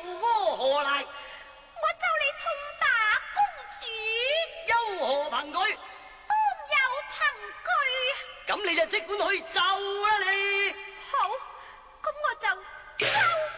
窝何來？ 我就嚟痛打公主， 有何憑據？ 當有憑據。 咁你就即管去奏啦你。 好，咁我就奏。